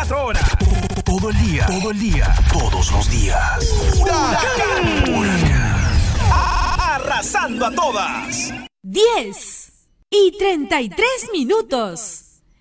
24 horas. Todo el día, todos los días. Huracán. Arrasando a todas. 10:33.